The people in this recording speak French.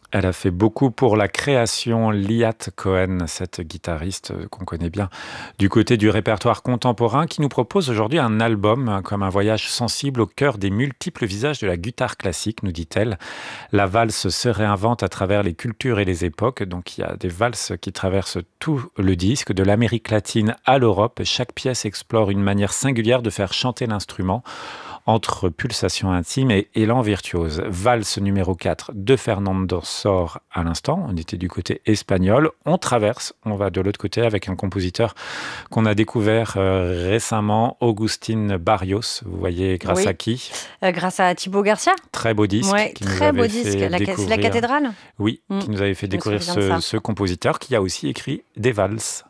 Elle a fait beaucoup pour la création, Liat Cohen, cette guitariste qu'on connaît bien du côté du répertoire contemporain, qui nous propose aujourd'hui un album comme un voyage sensible au cœur des multiples visages de la guitare classique, nous dit-elle. La valse se réinvente à travers les cultures et les époques, donc il y a des valses qui traversent tout le disque, de l'Amérique latine à l'Europe. Chaque pièce explore une manière singulière de faire chanter l'instrument, entre pulsations intimes et élan virtuose. Valse numéro 4 de Fernando Sor à l'instant. On était du côté espagnol. On traverse, on va de l'autre côté avec un compositeur qu'on a découvert récemment, Agustín Barrios. Vous voyez grâce à Oui, qui? grâce à Thibaut Garcia. Très beau disque Ouais, qui nous très beau avait disque. fait C'est la découvrir. cathédrale. Oui, Mm, qui nous avait fait je me découvrir souviens de ça. ce compositeur qui a aussi écrit des valses.